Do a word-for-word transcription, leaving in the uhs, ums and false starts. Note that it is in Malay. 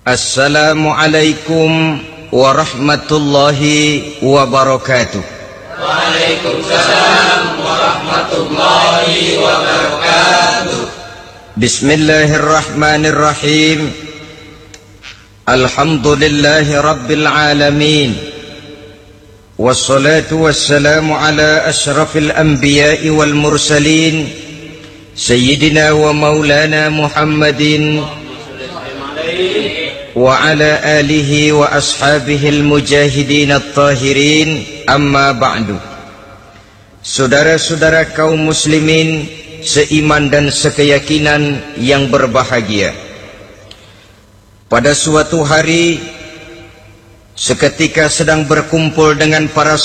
Assalamualaikum warahmatullahi wabarakatuh. Waalaikumsalam warahmatullahi wabarakatuh. Bismillahirrahmanirrahim. Alhamdulillahi rabbil alamin. Wassalatu wassalamu ala ashrafil anbiya'i wal mursalin, Sayyidina wa maulana Muhammadin wa ala alihi wa ashabihil mujahidin at-tahirin, amma ba'du. Saudara-saudara kaum muslimin seiman dan sekeyakinan yang berbahagia, pada suatu hari seketika sedang berkumpul dengan para